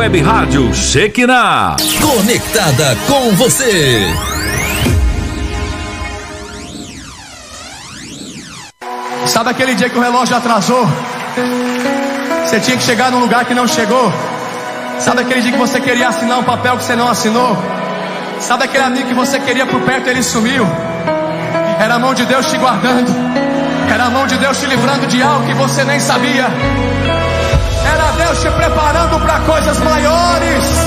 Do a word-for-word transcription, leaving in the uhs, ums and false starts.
Web Rádio Shekinah. Conectada com você. Sabe aquele dia que o relógio atrasou? Você tinha que chegar num lugar que não chegou. Sabe aquele dia que você queria assinar um papel que você não assinou? Sabe aquele amigo que você queria por perto e ele sumiu? Era a mão de Deus te guardando. Era a mão de Deus te livrando de algo que você nem sabia. Era Deus te preparando para coisas maiores.